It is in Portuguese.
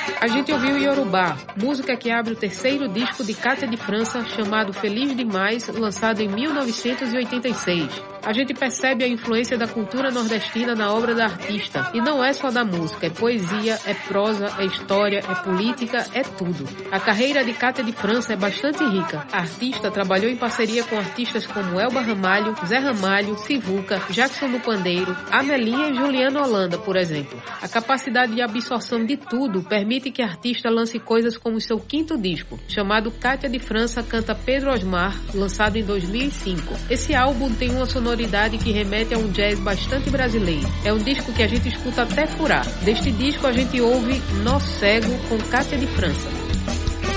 A gente ouviu Yorubá, música que abre o terceiro disco de Kátia de França, chamado Feliz Demais, lançado em 1986. A gente percebe a influência da cultura nordestina na obra da artista. E não é só da música, é poesia, é prosa, é história, é política, é tudo. A carreira de Kátia de França é bastante rica. A artista trabalhou em parceria com artistas como Elba Ramalho, Zé Ramalho, Sivuca, Jackson do Pandeiro, Amelinha e Juliana Holanda, por exemplo. A capacidade de absorção de tudo permite que a artista lance coisas como seu quinto disco, chamado Kátia de França Canta Pedro Osmar, lançado em 2005. Esse álbum tem uma sonoridade que remete a um jazz bastante brasileiro. É um disco que a gente escuta até furar. Deste disco a gente ouve Nó Cego com Kátia de França.